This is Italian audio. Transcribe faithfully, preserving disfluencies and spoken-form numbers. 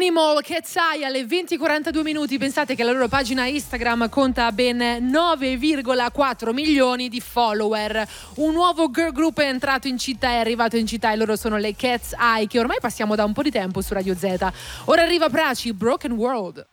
Animal, Cat's Eye alle venti e quarantadue minuti. Pensate che la loro pagina Instagram conta ben nove virgola quattro milioni di follower. Un nuovo girl group è entrato in città, è arrivato in città e loro sono le Cat's Eye, che ormai passiamo da un po' di tempo su Radio Z. Ora arriva Praci, Broken World.